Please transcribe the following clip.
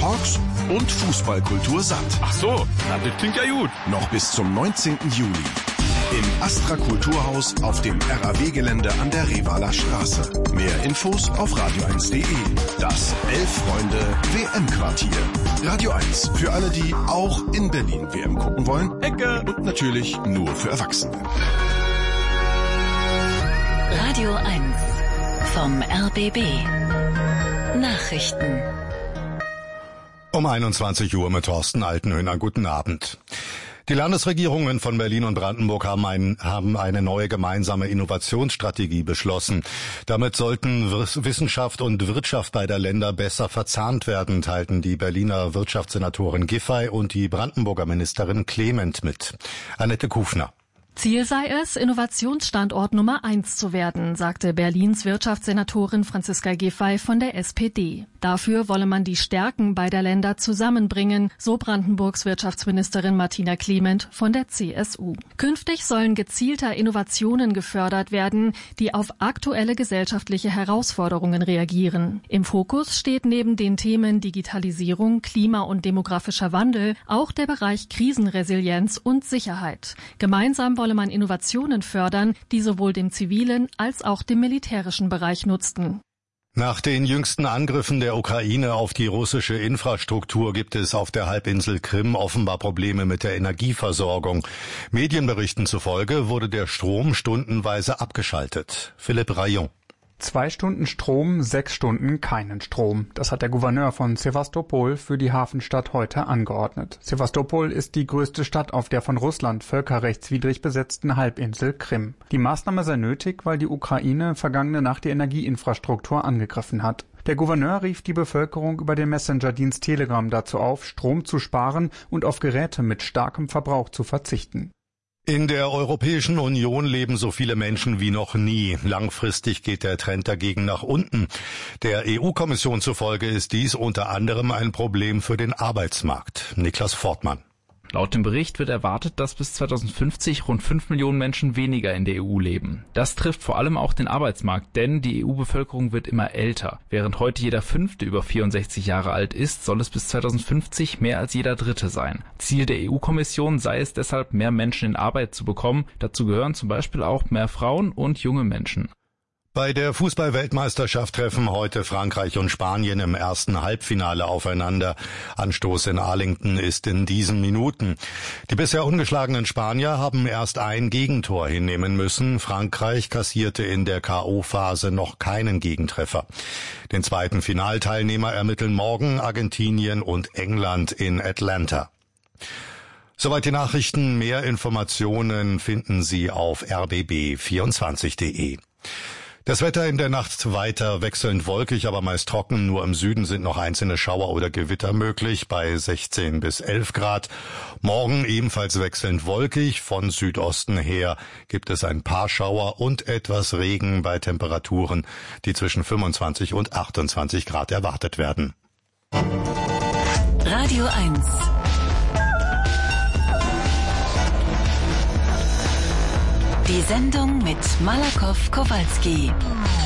Talks und Fußballkultur satt. Ach so, das klingt ja gut. Noch bis zum 19. Juli. Im Astra Kulturhaus auf dem RAW-Gelände an der Revaler Straße. Mehr Infos auf radio1.de. Das 11-Freunde-WM-Quartier. Radio 1 für alle, die auch in Berlin WM gucken wollen. Ecke. Und natürlich nur für Erwachsene. Radio 1 vom RBB. Nachrichten. Um 21 Uhr mit Thorsten Altenhöhner. Guten Abend. Die Landesregierungen von Berlin und Brandenburg haben eine neue gemeinsame Innovationsstrategie beschlossen. Damit sollten Wissenschaft und Wirtschaft beider Länder besser verzahnt werden, teilten die Berliner Wirtschaftssenatorin Giffey und die Brandenburger Ministerin Clement mit. Annette Kufner. Ziel sei es, Innovationsstandort Nummer 1 zu werden, sagte Berlins Wirtschaftssenatorin Franziska Giffey von der SPD. Dafür wolle man die Stärken beider Länder zusammenbringen, so Brandenburgs Wirtschaftsministerin Martina Clement von der CSU. Künftig sollen gezielter Innovationen gefördert werden, die auf aktuelle gesellschaftliche Herausforderungen reagieren. Im Fokus steht neben den Themen Digitalisierung, Klima- und demografischer Wandel auch der Bereich Krisenresilienz und Sicherheit. Gemeinsam wolle man Innovationen fördern, die sowohl dem zivilen als auch dem militärischen Bereich nutzten. Nach den jüngsten Angriffen der Ukraine auf die russische Infrastruktur gibt es auf der Halbinsel Krim offenbar Probleme mit der Energieversorgung. Medienberichten zufolge wurde der Strom stundenweise abgeschaltet. Philipp Rayon. 2 Stunden Strom, 6 Stunden keinen Strom. Das hat der Gouverneur von Sewastopol für die Hafenstadt heute angeordnet. Sewastopol ist die größte Stadt auf der von Russland völkerrechtswidrig besetzten Halbinsel Krim. Die Maßnahme sei nötig, weil die Ukraine vergangene Nacht die Energieinfrastruktur angegriffen hat. Der Gouverneur rief die Bevölkerung über den Messenger-Dienst Telegram dazu auf, Strom zu sparen und auf Geräte mit starkem Verbrauch zu verzichten. In der Europäischen Union leben so viele Menschen wie noch nie. Langfristig geht der Trend dagegen nach unten. Der EU-Kommission zufolge ist dies unter anderem ein Problem für den Arbeitsmarkt. Niklas Fortmann. Laut dem Bericht wird erwartet, dass bis 2050 rund 5 Millionen Menschen weniger in der EU leben. Das trifft vor allem auch den Arbeitsmarkt, denn die EU-Bevölkerung wird immer älter. Während heute jeder Fünfte über 64 Jahre alt ist, soll es bis 2050 mehr als jeder Dritte sein. Ziel der EU-Kommission sei es deshalb, mehr Menschen in Arbeit zu bekommen. Dazu gehören zum Beispiel auch mehr Frauen und junge Menschen. Bei der Fußball-Weltmeisterschaft treffen heute Frankreich und Spanien im ersten Halbfinale aufeinander. Anstoß in Arlington ist in diesen Minuten. Die bisher ungeschlagenen Spanier haben erst ein Gegentor hinnehmen müssen. Frankreich kassierte in der K.O.-Phase noch keinen Gegentreffer. Den zweiten Finalteilnehmer ermitteln morgen Argentinien und England in Atlanta. Soweit die Nachrichten. Mehr Informationen finden Sie auf rbb24.de. Das Wetter in der Nacht weiter wechselnd wolkig, aber meist trocken. Nur im Süden sind noch einzelne Schauer oder Gewitter möglich bei 16 bis 11 Grad. Morgen ebenfalls wechselnd wolkig. Von Südosten her gibt es ein paar Schauer und etwas Regen bei Temperaturen, die zwischen 25 und 28 Grad erwartet werden. Radio 1. Die Sendung mit Malakow Kowalski.